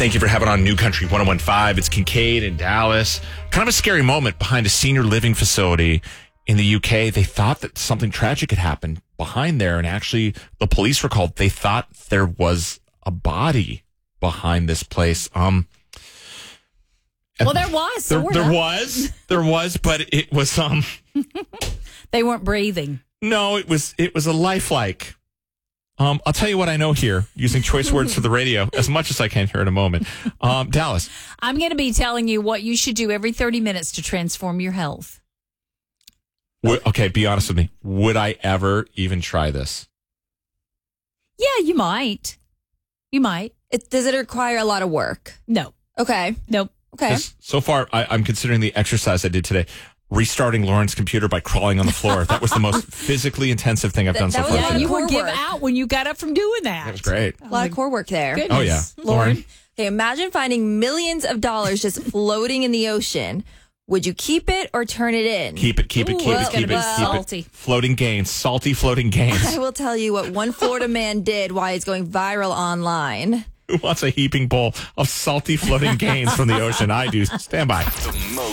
Thank you for having on New Country 101.5. It's Kincaid in Dallas. Kind of a scary moment behind a senior living facility in the UK. They thought that something tragic had happened behind there, and actually the police were called. They thought there was a body behind this place. Well, there was. There was, but it was They weren't breathing. No, it was a lifelike. I'll tell you what I know here, using choice words for the radio, as much as I can here in a moment. Dallas. I'm going to be telling you what you should do every 30 minutes to transform your health. Okay, be honest with me. Would I ever even try this? Yeah, you might. You might. Does it require a lot of work? No. Okay. Nope. Okay. So far, I'm considering the exercise I did today. Restarting Lauren's computer by crawling on the floor. That was the most physically intensive thing I've done so far. Yeah, you core would give work. out when you got up from doing that. That was great. A lot of core work there. Goodness. Oh, yeah. Lauren. Okay, imagine finding millions of dollars just floating in the ocean. Would you keep it or turn it in? Keep it. Salty. Floating gains. Salty floating gains. I will tell you what one Florida man did, why it's going viral online. Who wants a heaping bowl of salty floating gains from the ocean? I do. Stand by. The most